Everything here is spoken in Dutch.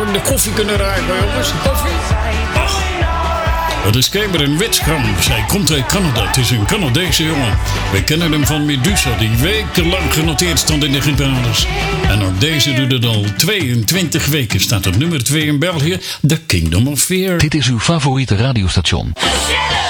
in de koffie kunnen ruiken, jongens. Koffie. Ach. Dat is Cameron Witkamp. Zij komt uit Canada. Het is een Canadese jongen. We kennen hem van Medusa, die wekenlang genoteerd stond in de hitparades. En ook deze doet het al 22 weken. Staat op nummer 2 in België. The Kingdom of Fear. Dit is uw favoriete radiostation.